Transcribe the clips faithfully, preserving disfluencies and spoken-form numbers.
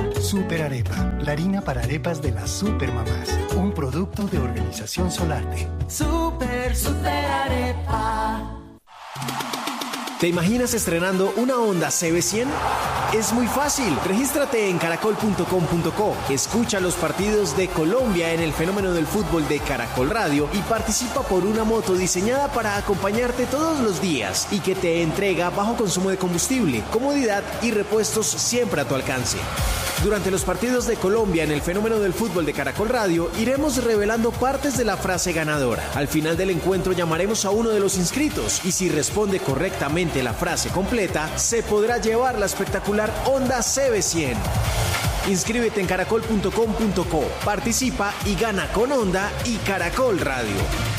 Super Arepa, la harina para arepas de las supermamás. Un producto de Organización Solarte. Super, super arepa. ¿Te imaginas estrenando una Honda C B cien? Es muy fácil. Regístrate en caracol punto com punto co. Escucha los partidos de Colombia en el fenómeno del fútbol de Caracol Radio y participa por una moto diseñada para acompañarte todos los días y que te entrega bajo consumo de combustible, comodidad y repuestos siempre a tu alcance. Durante los partidos de Colombia en el fenómeno del fútbol de Caracol Radio, iremos revelando partes de la frase ganadora. Al final del encuentro llamaremos a uno de los inscritos y si responde correctamente la frase completa, se podrá llevar la espectacular Honda C B cien. Inscríbete en caracol punto com punto co, participa y gana con Honda y Caracol Radio.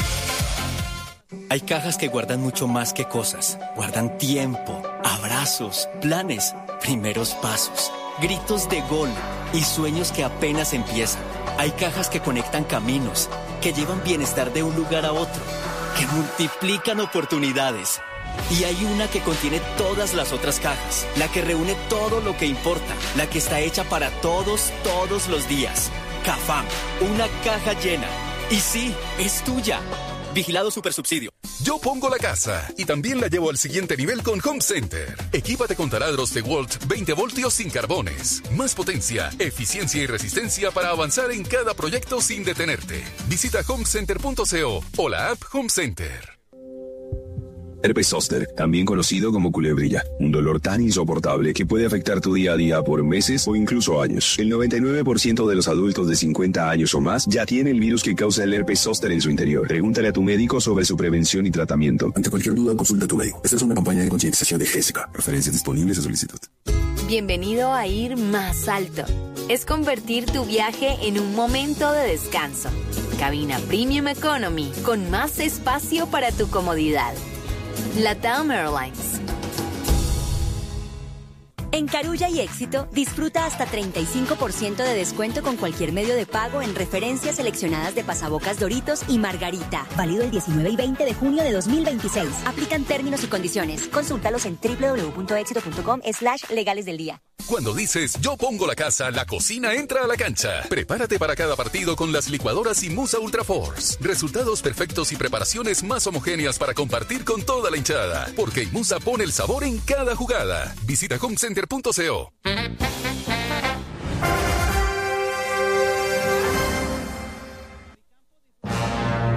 Hay cajas que guardan mucho más que cosas. Guardan tiempo, abrazos, planes, primeros pasos, gritos de gol y sueños que apenas empiezan. Hay cajas que conectan caminos, que llevan bienestar de un lugar a otro, que multiplican oportunidades. Y hay una que contiene todas las otras cajas, la que reúne todo lo que importa, la que está hecha para todos, todos los días. Cafam, una caja llena. Y sí, es tuya. Vigilado Supersubsidio. Yo pongo la casa y también la llevo al siguiente nivel con Home Center. Equípate con taladros DeWalt veinte voltios sin carbones. Más potencia, eficiencia y resistencia para avanzar en cada proyecto sin detenerte. Visita home center punto co o la app Home Center. Herpes zóster, también conocido como culebrilla, un dolor tan insoportable que puede afectar tu día a día por meses o incluso años. El noventa y nueve por ciento de los adultos de cincuenta años o más ya tiene el virus que causa el herpes zóster en su interior. Pregúntale a tu médico sobre su prevención y tratamiento. Ante cualquier duda, consulta a tu médico. Esta es una campaña de concientización de Jessica. Referencias disponibles a solicitud. Bienvenido a Ir Más Alto. Es convertir tu viaje en un momento de descanso. Cabina Premium Economy con más espacio para tu comodidad. LATAM Airlines. En Carulla y Éxito, disfruta hasta treinta y cinco por ciento de descuento con cualquier medio de pago en referencias seleccionadas de pasabocas Doritos y Margarita. Válido el diecinueve y veinte de junio de dos mil veintiséis. Aplican términos y condiciones. Consúltalos en doble u doble u doble u punto éxito punto com slash legales del día. Cuando dices yo pongo la casa, la cocina entra a la cancha. Prepárate para cada partido con las licuadoras Imusa Ultra Force. Resultados perfectos y preparaciones más homogéneas para compartir con toda la hinchada. Porque Imusa pone el sabor en cada jugada. Visita home center punto co.